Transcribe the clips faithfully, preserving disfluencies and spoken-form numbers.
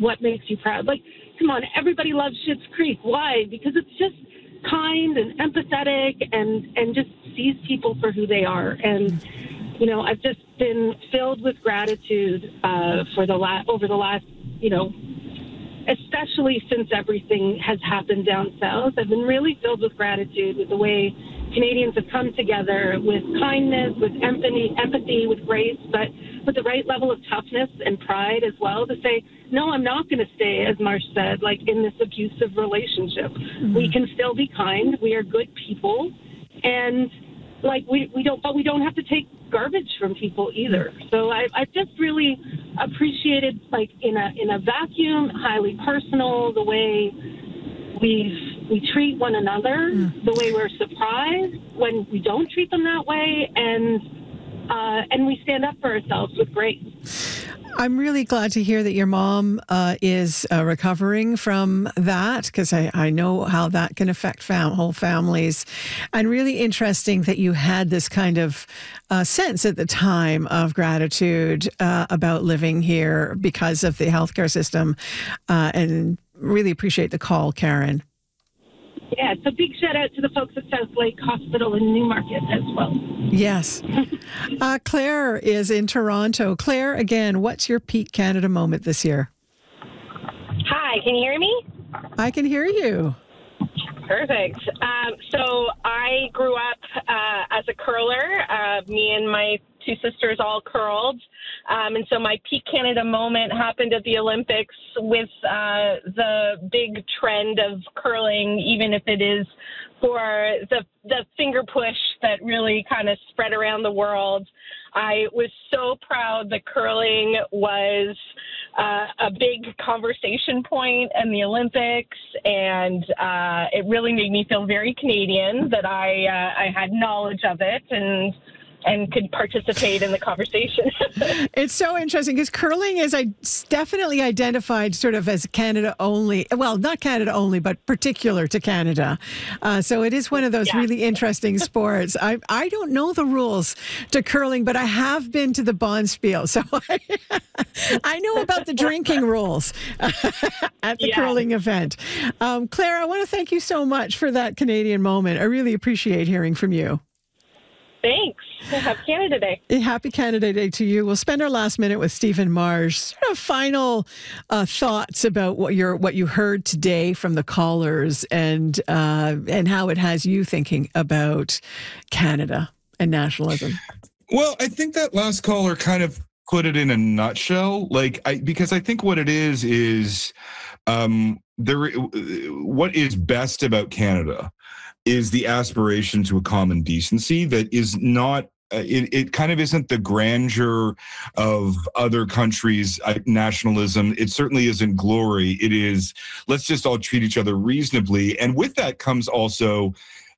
what makes you proud. Like, come on, everybody loves Schitt's Creek. Why? Because it's just kind and empathetic and, and just sees people for who they are. And, you know, I've just been filled with gratitude uh, for the la- over the last, you know, especially since everything has happened down south. I've been really filled with gratitude with the way Canadians have come together with kindness, with empathy, empathy, with grace, but with the right level of toughness and pride as well to say, no, I'm not going to stay, as Marsh said, like in this abusive relationship. Mm-hmm. We can still be kind. We are good people. And like we, we don't, but we don't have to take garbage from people either. So I, I've just really appreciated, like in a in a vacuum, highly personal, the way we we treat one another, mm. the way we're surprised when we don't treat them that way, and uh, and we stand up for ourselves with grace. I'm really glad to hear that your mom uh, is uh, recovering from that, because I, I know how that can affect fam- whole families. And really interesting that you had this kind of uh, sense at the time of gratitude uh, about living here because of the healthcare system. Uh, and really appreciate the call, Karen. Yeah, it's a big shout out to the folks at South Lake Hospital in Newmarket as well. Yes. uh, Claire is in Toronto. Claire, again, what's your Peak Canada moment this year? Hi, can you hear me? I can hear you. Perfect. Um, so I grew up uh, as a curler. Uh, me and my two sisters all curled. Um, and so my Peak Canada moment happened at the Olympics with uh, the big trend of curling, even if it is for the, the finger push that really kind of spread around the world. I was so proud that curling was uh, a big conversation point in the Olympics, and uh, it really made me feel very Canadian that I uh, I had knowledge of it and and could participate in the conversation. It's so interesting because curling is I definitely identified sort of as Canada only. Well, not Canada only, but particular to Canada. Uh, so it is one of those yeah. really interesting sports. I I don't know the rules to curling, but I have been to the Bonspiel, so I, I know about the drinking rules at the yeah. curling event. Um, Claire, I want to thank you so much for that Canadian moment. I really appreciate hearing from you. Thanks. Happy Canada Day. Happy Canada Day to you. We'll spend our last minute with Stephen Marsh. Sort of final uh, thoughts about what you're, what you heard today from the callers and uh, and how it has you thinking about Canada and nationalism. Well, I think that last caller kind of put it in a nutshell. Like, I because I think what it is is um, there. What is best about Canada is the aspiration to a common decency that is not, uh, it, it kind of isn't the grandeur of other countries' uh, nationalism. It certainly isn't glory. It is, let's just all treat each other reasonably. And with that comes also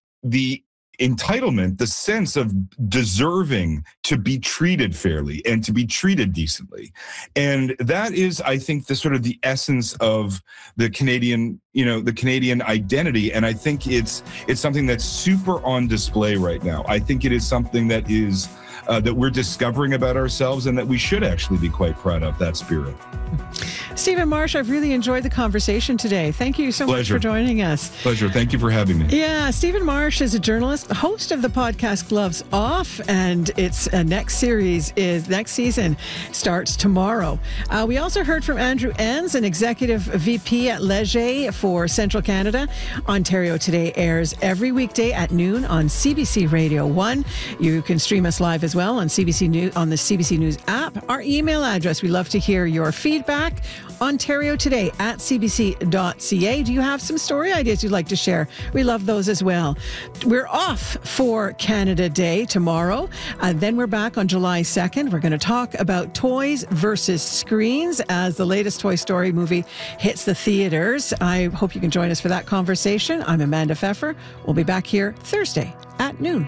the entitlement, the sense of deserving to be treated fairly and to be treated decently. And that is, I think, the sort of the essence of the Canadian, you know, the Canadian identity. And I think it's it's something that's super on display right now. I think it is something that is uh, that we're discovering about ourselves and that we should actually be quite proud of, that spirit. Stephen Marsh, I've really enjoyed the conversation today. Thank you so Pleasure. much for joining us. Pleasure. Thank you for having me. Yeah, Stephen Marsh is a journalist, host of the podcast Gloves Off, and its uh, next series is next season starts tomorrow. Uh, we also heard from Andrew Enns, an executive V P at Leger for Central Canada. Ontario Today airs every weekday at noon on C B C Radio one. You can stream us live as well on C B C News on the C B C News app. Our email address, we love to hear your feedback. Ontario Today at c b c dot c a. Do you have some story ideas you'd like to share? We love those as well. We're off for Canada Day tomorrow. Uh, then we're back on July second. We're going to talk about toys versus screens as the latest Toy Story movie hits the theaters. I hope you can join us for that conversation. I'm Amanda Pfeffer. We'll be back here Thursday at noon.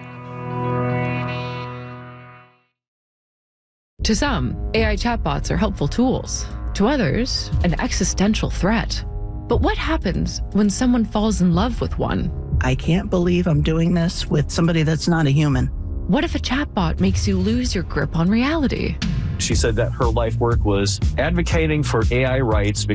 To some, A I chatbots are helpful tools. To others, an existential threat. But what happens when someone falls in love with one? I can't believe I'm doing this with somebody that's not a human. What if a chatbot makes you lose your grip on reality? She said that her life work was advocating for A I rights.